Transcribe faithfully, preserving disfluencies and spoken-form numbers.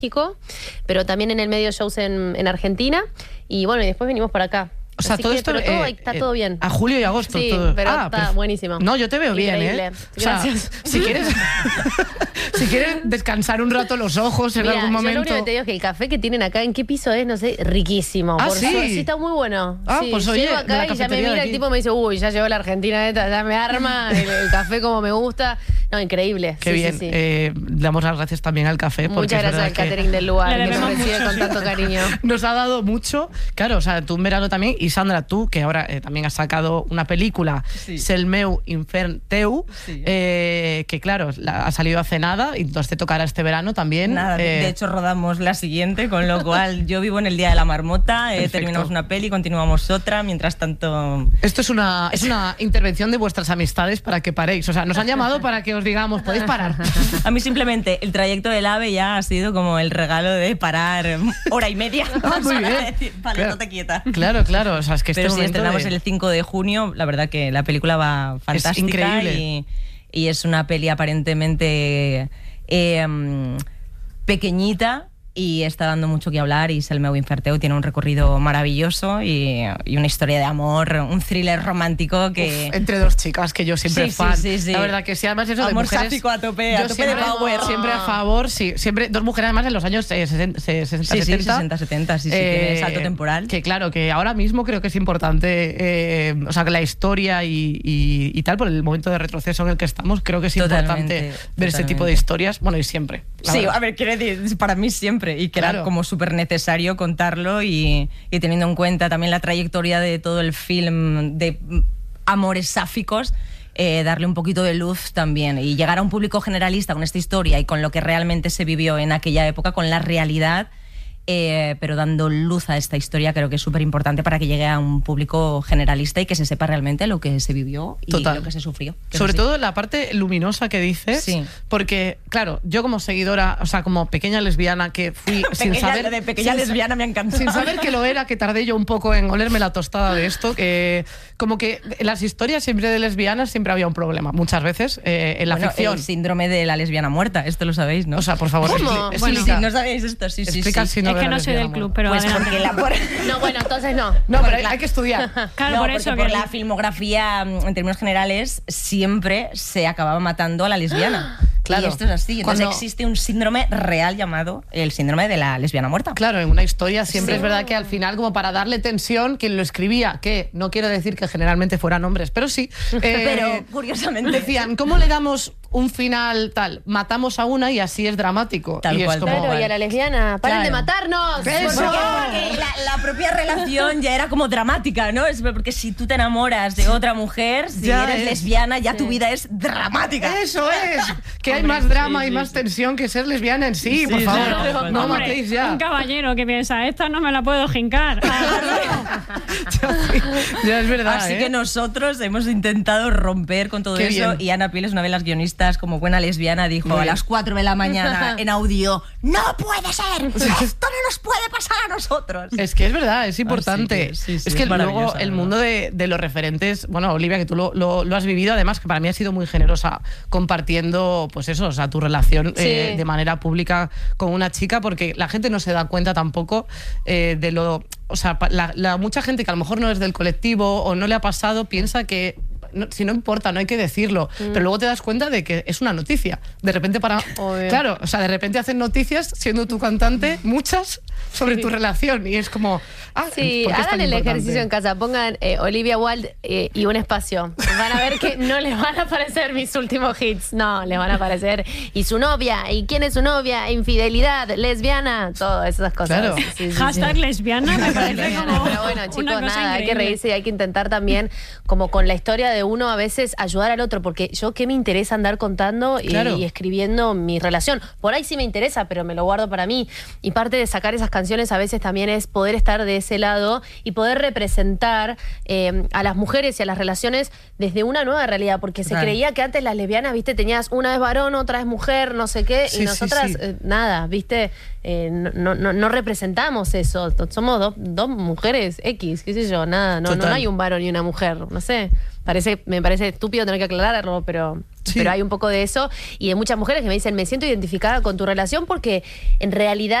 México, pero también en el medio shows en, en Argentina. Y bueno, y después venimos para acá. O sea, Así todo que, esto pero todo, eh, está todo bien. A julio y agosto. Sí, todo. pero ah, está perf- buenísimo. No, yo te veo Increíble. bien, ¿eh? Gracias. O sea, si quieres, si quieres descansar un rato los ojos en Mira, algún momento. yo lo único que te digo es que el café que tienen acá, ¿en qué piso es? No sé, riquísimo. Ah, por ¿sí? favor. Sí, está muy bueno. Ah, sí, pues oye, llego de la acá y ya me cafetería de mira el aquí. tipo me dice, uy, ya llegó la Argentina esta, ya me arma el, el café como me gusta. No, increíble. Qué sí, bien. Sí, sí. Eh, damos las gracias también al café. Porque Muchas es gracias verdad al que catering del lugar, Le que nos debemos recibe mucho, con sí. tanto cariño. nos ha dado mucho. Claro, o sea, tú en verano también. Y Sandra, tú, que ahora eh, también has sacado una película, Sí. Sel meu infern teu, Sí. eh, que claro, la- ha salido hace nada y entonces te tocará este verano también. Nada, de- eh, de hecho rodamos la siguiente, con lo cual yo vivo en el Día de la Marmota, eh, Perfecto. terminamos una peli, continuamos otra, mientras tanto... Esto es una, es una intervención de vuestras amistades para que paréis. O sea, nos han llamado para que os digamos, podéis parar. A mí simplemente el trayecto del AVE ya ha sido como el regalo de parar hora y media. Ah, muy bien. Decir, vale, Claro. no te quieta. Claro, claro. O sea, es que este Pero sí, momento estrenamos de- el cinco de junio, la verdad que la película va fantástica. increíble. Y, y es una peli aparentemente eh, mm, pequeñita y está dando mucho que hablar, y Sel meu infern teu tiene un recorrido maravilloso y, y una historia de amor, un thriller romántico que... Uf, entre dos chicas, que yo siempre Sí, sí, fan. sí, sí. La verdad que sí, además eso de Amor mujeres... sáfico a tope, a yo tope de siempre, power. Siempre a favor, sí. Siempre, dos mujeres además en los años eh, sesenta, sesenta, Sí, sí, setenta. sesenta, setenta, sí, sí, tiene salto temporal. Que claro, que ahora mismo creo que es importante, eh, o sea, que la historia y, y, y tal, por el momento de retroceso en el que estamos, creo que es Totalmente, importante ver ese tipo totalmente. de historias. Bueno, y siempre. la Sí, verdad. a ver, quiero decir, para mí siempre, y que Claro. era como súper necesario contarlo, y, y teniendo en cuenta también la trayectoria de todo el film de mm, amores sáficos, eh, darle un poquito de luz también y llegar a un público generalista con esta historia y con lo que realmente se vivió en aquella época, con la realidad. Eh, pero dando luz a esta historia creo que es súper importante para que llegue a un público generalista y que se sepa realmente lo que se vivió y Total. lo que se sufrió. que Sobre es así. todo la parte luminosa que dices, Sí. porque, claro, yo como seguidora, o sea, como pequeña lesbiana que fui sin Pequeña- saber... lo de pequeña sin sa- lesbiana me ha encantado. Sin saber que lo era, que tardé yo un poco en olerme la tostada de esto, que como que en las historias siempre de lesbianas siempre había un problema, muchas veces, eh, en la Bueno, ficción. el síndrome de la lesbiana muerta, esto lo sabéis, ¿no? O sea, por favor, ¿Cómo? expli- Bueno, explica. sí, no sabéis esto, sí, sí, Explica el sí. síndrome Es que de la no soy lesbiana del club, muerta. pero Pues adelante. porque la por... No, bueno, entonces no. No, pero hay, la- hay que estudiar. Claro, no, por porque eso por que la filmografía, mm, en términos generales, siempre se acababa matando a la lesbiana. Claro. Y esto es así. Entonces Cuando- existe un síndrome real llamado el síndrome de la lesbiana muerta. Claro, en una historia siempre Sí. es verdad que al final, como para darle tensión, quien lo escribía, que no quiero decir que generalmente fueran hombres, pero sí. eh, Pero, curiosamente... decían, ¿cómo le damos un final tal? Matamos a una y así es dramático. Tal y cual, es como, Claro, y a la lesbiana, paren Claro. de matarnos. Eso. por Porque, favor. porque la, la propia relación ya era como dramática, ¿no? Es porque si tú te enamoras de otra mujer, si Ya eres es. lesbiana, ya tu vida es dramática. Eso es, que hay Hombre, más drama sí, y sí, más sí. tensión que ser lesbiana en sí, Sí, por sí, favor. claro, no Hombre, matéis ya. un caballero que piensa, esta no me la puedo jincar. Ya es verdad. Así ¿eh? que nosotros hemos intentado romper con todo Qué eso, bien. y Ana Piel es una de las guionistas, como buena lesbiana, dijo Muy a bien. las cuatro de la mañana en audio: ¡no puede ser! ¡Esto no nos puede pasar a nosotros! Es que es verdad, es importante. que, sí, sí, es que es luego maravillosa, el la mundo de, de los referentes, bueno, Olivia, que tú lo, lo- lo has vivido, además que para mí has sido muy generosa compartiendo, pues eso, o sea, tu relación eh, Sí. de manera pública con una chica, porque la gente no se da cuenta tampoco eh, de lo... O sea, pa- la, la- mucha gente que a lo mejor no es del colectivo o no le ha pasado piensa que... no- si no importa, no hay que decirlo, pero luego te das cuenta de que es una noticia. De repente para... Obvio. Claro, o sea, de repente hacen noticias siendo tu cantante, muchas, sobre tu relación, y es como... Ah, Sí, ¿por qué es tan hagan el importante? ejercicio en casa, pongan eh, Olivia Wilde eh, y un espacio. Van a ver que no les van a aparecer mis últimos hits, no, les van a aparecer. Y su novia, y quién es su novia, infidelidad, lesbiana, todas esas cosas. Claro. Sí, sí, sí. Hashtag lesbiana me parece Lesbiana, como pero bueno, chicos, una cosa nada, hay que increíble. reírse y hay que intentar también, como con la historia de uno, a veces ayudar al otro, porque yo qué me interesa andar contando y, Claro. y escribiendo mi relación. Por ahí sí me interesa, pero me lo guardo para mí. Y parte de sacar esas canciones a veces también es poder estar de ese lado y poder representar eh, a las mujeres y a las relaciones desde una nueva realidad, porque se Claro. creía que antes las lesbianas, viste, tenías una es varón, otra es mujer, no sé qué, Sí, y sí, nosotras sí. eh, nada, viste, eh, no, no, no representamos eso, somos dos, dos mujeres X, qué sé yo, nada, no, no, Total. hay un varón y una mujer, no sé, Parece, me parece estúpido tener que aclararlo, pero, Sí. pero hay un poco de eso. Y de muchas mujeres que me dicen, me siento identificada con tu relación porque en realidad